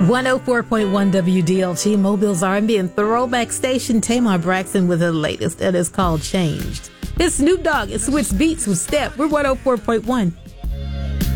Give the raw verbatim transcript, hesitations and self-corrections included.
one oh four point one W D L T, Mobile's R and B and throwback station. Tamar Braxton with her latest that is called Changed. It's Snoop Dogg. It's Switch Beats with Step. We're one oh four point one